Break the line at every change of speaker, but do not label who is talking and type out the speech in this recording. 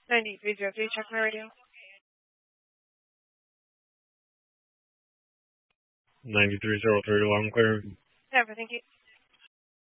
9303, check my radio.
9303, long clear.
Never, thank you.